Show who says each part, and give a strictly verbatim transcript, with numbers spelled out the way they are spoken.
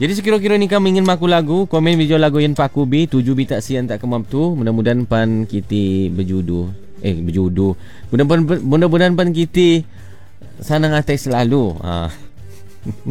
Speaker 1: Jadi sekira-kira ni kami ingin maku lagu, komen video lagu yang paku bi, tujuh bi tak sian tak kemam tu. Mudah-mudahan pan kita berjudu. Eh berjudu. Mudah-mudahan mudah-mudahan pan kita sana ngatai selalu. Ha.